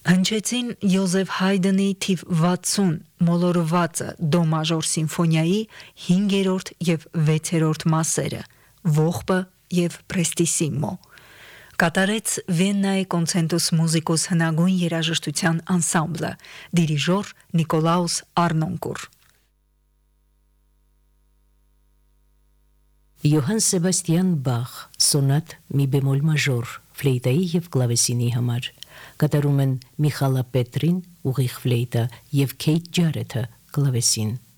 Հնչեցին Յոզեֆ Հայդնի թիվ 60 մոլորվածը դո մաժոր սիմֆոնիայի 5-րդ և 6-րդ մասերը, Ողբը և Պրեստիսիմո։ Կատարեց Վիեննայի կոնցենտուս մուզիկուս հնագույն երաժշտության անսամբլը, դիրիժոր Նիկոլաուս Արնոնկուր։ Յոհան Սեբաստիան Բախ, սոնատ մի բեմոլ մաժոր, ֆլեյտայի և կլավեսինի համար, կատարում են Միխալա Պետրին, ուղիղ ֆլեյտա և Քեյթ Ջարեթը, կլավեսին։